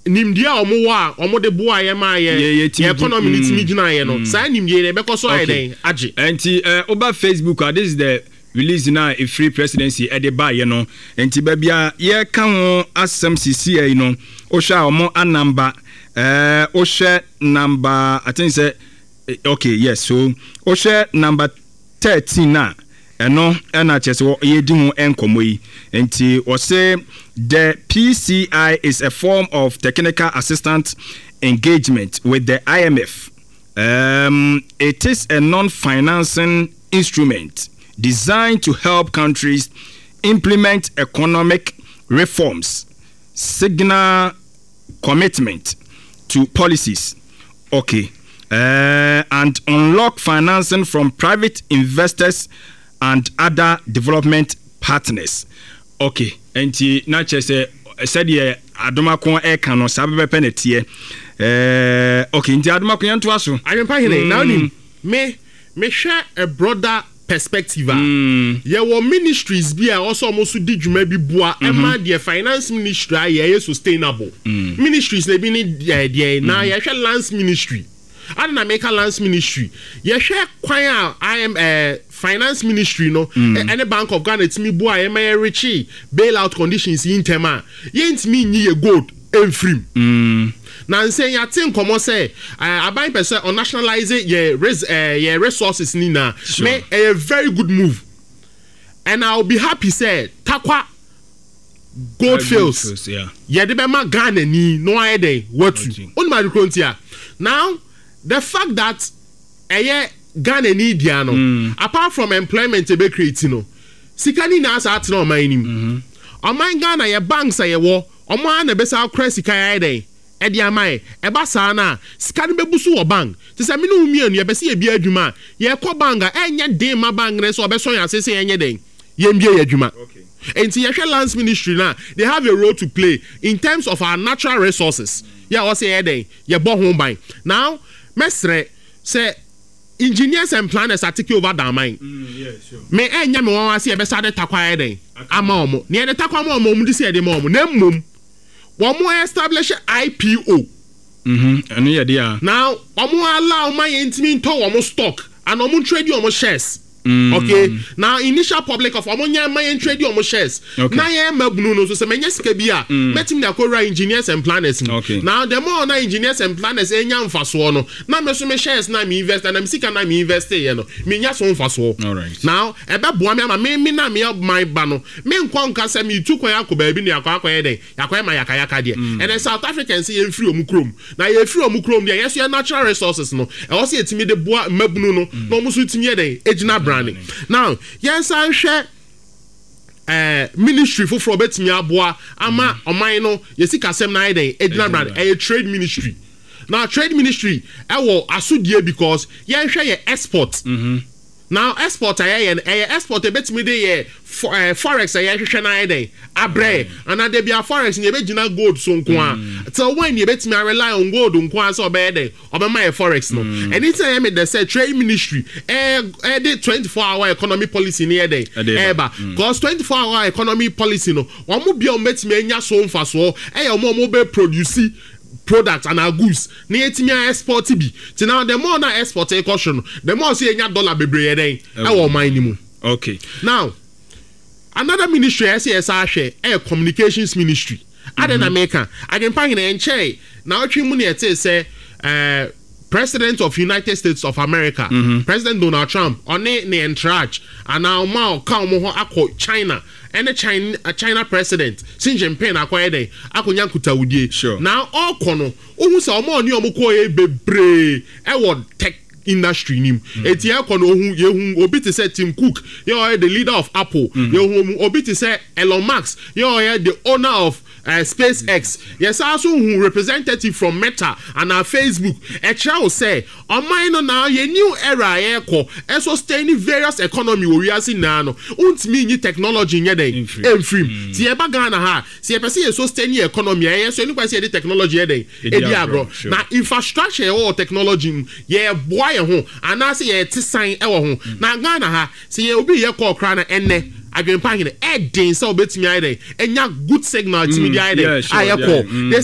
nimdia omo de boa ye ma ye economy ni timi gina ye no sa nimdie ne be koso aye den age enti over Facebook this is the release now a free presidency at the buy you know enti ba bia ye ka ho asem sisi e no o hwa omo anamba o hwa number I think say okay yes so o hwa number 13 na eno na chese ye di ho enkomo yi enti o say the PCI is a form of technical assistance engagement with the IMF. It is a non-financing instrument designed to help countries implement economic reforms, signal commitment to policies, and unlock financing from private investors and other development partners. Enti na chese said ye adomako e kan no sabe penetie nti adomako yanto aso ayempa hene now me share a broader perspective ye wo ministries bi a also almost di dwuma bi boa e ma the finance ministry ye sustainable ministries le bi ni na ye hwe lands ministry and na make lands ministry ye hwe kwan I am finance ministry no any Bank of Ghana timi boa ye may rechi bailout conditions in tema ye ntimi nyi ye gold enfrim na say ya tin komo say aban person on nationalize ye resources ni na me a very good move and I'll be happy say takwa Goldfields ye de be ma Ghana ni no aye dey watu on my frontier now the fact that Ghana need diano apart from employment be create no sikani na asa atena o man nim o man Ghana ye banks ye wo o man na be sa kra sika ya den e dia man e ba sa na sikani be busu wo bank ti se me no mienu ye be se ye bia adwuma ye kɔ bank enye den ma bank ne so be so ya sese enye den ye mbia ye adwuma enti ye hwe lands ministry na they have a role to play in terms of our natural resources yeah o say ye den ye bo ho ban now mesre say engineers and planners are taking over that mine. Sure. Me enya me wan see e be sade takwa den. Ama omo. Ne de takwa ma omo di see de ma omo. Na mmom. Wo mo establish IPO. Anu ye dia. Now, omo allow my intimi to omo stock and omo trade omo shares. Okay. Now initial public of omo nya my trade omo shares. Na ye mabunu no so se menye sika bia. Metim na akora engineers and planners. Okay. Now the more na engineers and planners enya mfaso no. Na me so me shares na me invest na me sika na me invest ye no. Me nya so mfaso. All right. Now ebe boa me ama me na me my ba no. Me nkwa nka se me tu kwan akọ ba bi ne akwa ye den. Yakwa ma yakaya de. And then South Africans say free omu krom. Na ye free omu krom de yes your natural resources no. E wo se etimi de boa mabunu no. No mu so etimi ye den. Ejina now yes I share ministry for betimi aboa ama oman no yesi kasem na iden edina brand a trade ministry now trade ministry wo asudie because yen hwe ye export now export export betimi de ye forex ye hwe na iden abre and there be a forex ye begina gold so nko a so when ye betimi rely on gold nko a so be dey obema ye forex no anytime they say trade ministry the 24-hour economy policy near day because 24-hour economy policy no omo bia betimi anya so mfaso omo be produce products and our goods na yetimia export bi ti now the more na export e caution the more say enya dollar bebre den wo man ni mu okay now another ministry SSA hwe communications ministry aden America again pan in enche na otwe mu ne ete say President of United States of America President Donald Trump on ne in charge and now ma ka mo ho akọ China and the China president Xi Jinping akọ eden akonya nkutawudie now all kono ohun sa omo oni omo ko e bebre e wo tech industry nim eti akono ohun yehun obi te say Tim Cook you the leader of Apple yehun obi te say Elon Musk you the owner of SpaceX yes also who representative from Meta and our Facebook will say on now ye new era eko e sustain various economy we are seeing now untimi new technology nye den enfrim ti e ba Ghana ha si e pese ye sustain economy e so ni kwase the technology ye den e di agro na infrastructure or technology ye boy ho anase ye tisan e wo ho na Ghana ha si ye obi ye call kra na enne again packing edin so betimi ide enya good signal timi di ide ayeko